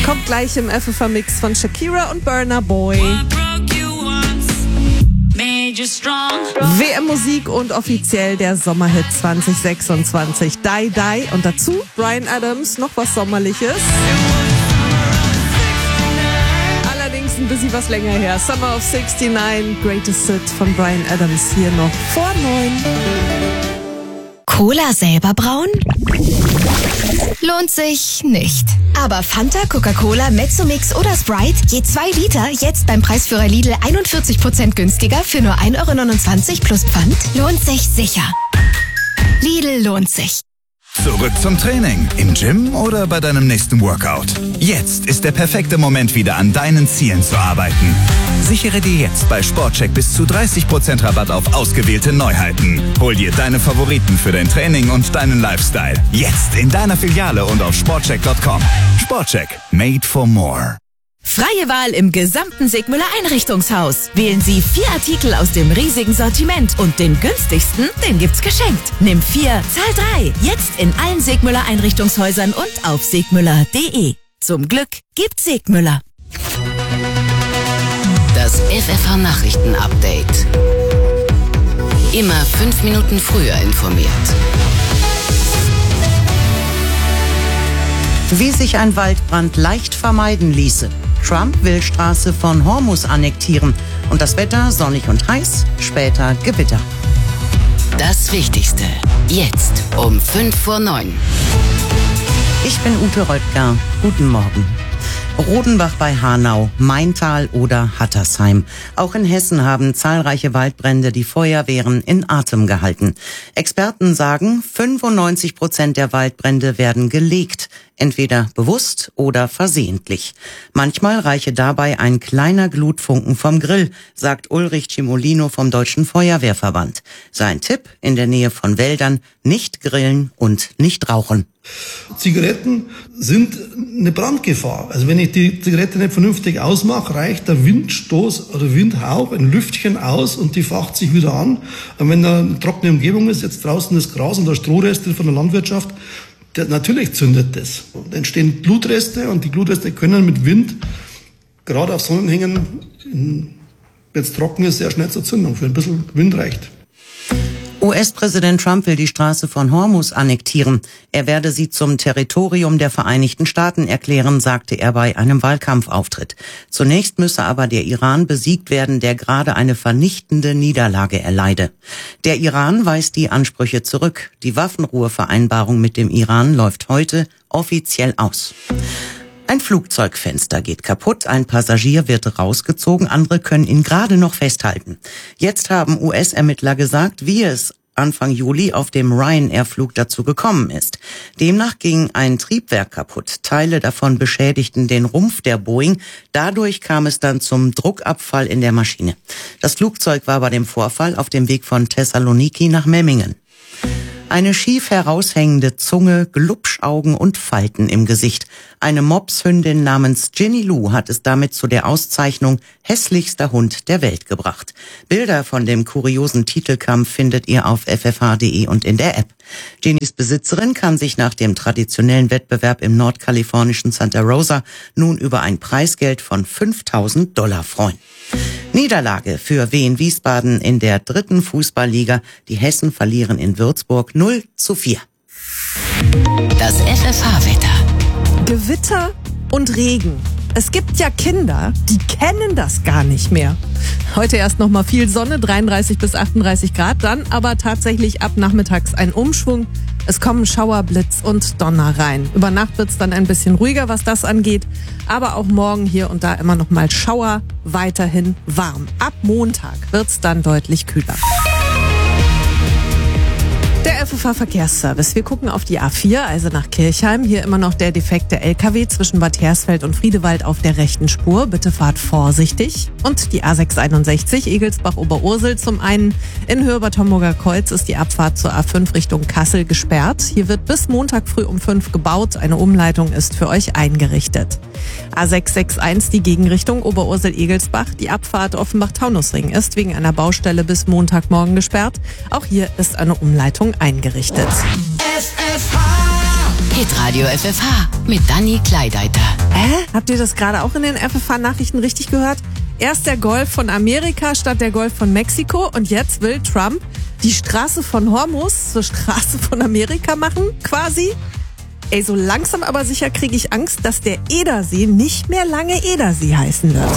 Kommt gleich im FFH-Mix von Shakira und Burna Boy. WM-Musik und offiziell der Sommerhit 2026, Die Die. Und dazu Bryan Adams, noch was Sommerliches. Allerdings ein bisschen was länger her. Summer of 69, Greatest Hit von Bryan Adams hier noch vor 9. Cola selber brauen? Lohnt sich nicht. Aber Fanta, Coca-Cola, Mezzomix oder Sprite, je 2 Liter, jetzt beim Preisführer Lidl 41% günstiger für nur 1,29 € plus Pfand, lohnt sich sicher. Lidl lohnt sich. Zurück zum Training, im Gym oder bei deinem nächsten Workout. Jetzt ist der perfekte Moment, wieder an deinen Zielen zu arbeiten. Sichere dir jetzt bei Sportcheck bis zu 30% Rabatt auf ausgewählte Neuheiten. Hol dir deine Favoriten für dein Training und deinen Lifestyle. Jetzt in deiner Filiale und auf sportcheck.com. Sportcheck, made for more. Freie Wahl im gesamten Segmüller Einrichtungshaus. Wählen Sie 4 Artikel aus dem riesigen Sortiment und den günstigsten, den gibt's geschenkt. Nimm 4, zahl 3. Jetzt in allen Segmüller Einrichtungshäusern und auf segmüller.de. Zum Glück gibt's Segmüller. Das FFH-Nachrichten-Update. Immer 5 Minuten früher informiert. Wie sich ein Waldbrand leicht vermeiden ließe. Trump will Straße von Hormuz annektieren. Und das Wetter sonnig und heiß, später Gewitter. Das Wichtigste. Jetzt um 8:55. Ich bin Ute Röttger. Guten Morgen. Rodenbach bei Hanau, Maintal oder Hattersheim. Auch in Hessen haben zahlreiche Waldbrände die Feuerwehren in Atem gehalten. Experten sagen, 95% der Waldbrände werden gelegt. Entweder bewusst oder versehentlich. Manchmal reiche dabei ein kleiner Glutfunken vom Grill, sagt Ulrich Cimolino vom Deutschen Feuerwehrverband. Sein Tipp: in der Nähe von Wäldern nicht grillen und nicht rauchen. Zigaretten sind eine Brandgefahr. Also wenn ich die Zigarette nicht vernünftig ausmache, reicht der Windstoß oder Windhauch, ein Lüftchen aus und die facht sich wieder an. Und wenn da eine trockene Umgebung ist, jetzt draußen das Gras und da Strohreste von der Landwirtschaft, natürlich zündet das. Da entstehen Glutreste und die Glutreste können mit Wind, gerade auf Sonnenhängen, wenn es trocken ist, sehr schnell zur Zündung. Für ein bisschen Wind reicht. US-Präsident Trump will die Straße von Hormuz annektieren. Er werde sie zum Territorium der Vereinigten Staaten erklären, sagte er bei einem Wahlkampfauftritt. Zunächst müsse aber der Iran besiegt werden, der gerade eine vernichtende Niederlage erleide. Der Iran weist die Ansprüche zurück. Die Waffenruhevereinbarung mit dem Iran läuft heute offiziell aus. Ein Flugzeugfenster geht kaputt, ein Passagier wird rausgezogen, andere können ihn gerade noch festhalten. Jetzt haben US-Ermittler gesagt, wie es Anfang Juli auf dem Ryanair-Flug dazu gekommen ist. Demnach ging ein Triebwerk kaputt. Teile davon beschädigten den Rumpf der Boeing. Dadurch kam es dann zum Druckabfall in der Maschine. Das Flugzeug war bei dem Vorfall auf dem Weg von Thessaloniki nach Memmingen. Eine schief heraushängende Zunge, Glubschaugen und Falten im Gesicht. Eine Mopshündin namens Ginny Lou hat es damit zu der Auszeichnung hässlichster Hund der Welt gebracht. Bilder von dem kuriosen Titelkampf findet ihr auf ffh.de und in der App. Ginnys Besitzerin kann sich nach dem traditionellen Wettbewerb im nordkalifornischen Santa Rosa nun über ein Preisgeld von $5.000 freuen. Niederlage für Wien Wiesbaden in der 3. Fußballliga. Die Hessen verlieren in Würzburg 0:4. Das FFH-Wetter. Gewitter und Regen. Es gibt ja Kinder, die kennen das gar nicht mehr. Heute erst noch mal viel Sonne, 33 bis 38 Grad, dann aber tatsächlich ab nachmittags ein Umschwung. Es kommen Schauer, Blitz und Donner rein. Über Nacht wird's dann ein bisschen ruhiger, was das angeht. Aber auch morgen hier und da immer noch mal Schauer, weiterhin warm. Ab Montag wird's dann deutlich kühler. Der FFH-Verkehrsservice. Wir gucken auf die A4, also nach Kirchheim. Hier immer noch der defekte LKW zwischen Bad Hersfeld und Friedewald auf der rechten Spur. Bitte fahrt vorsichtig. Und die A661 Egelsbach-Oberursel. Zum einen in Höhe Bad Homburger Kreuz ist die Abfahrt zur A5 Richtung Kassel gesperrt. Hier wird bis Montag früh um 5 gebaut. Eine Umleitung ist für euch eingerichtet. A661 die Gegenrichtung Oberursel-Egelsbach. Die Abfahrt Offenbach-Taunusring ist wegen einer Baustelle bis Montagmorgen gesperrt. Auch hier ist eine Umleitung eingerichtet. Hitradio FFH mit Dani Kleideiter. Habt ihr das gerade auch in den FFH-Nachrichten richtig gehört? Erst der Golf von Amerika statt der Golf von Mexiko und jetzt will Trump die Straße von Hormuz zur Straße von Amerika machen, quasi. Ey, so langsam aber sicher kriege ich Angst, dass der Edersee nicht mehr lange Edersee heißen wird.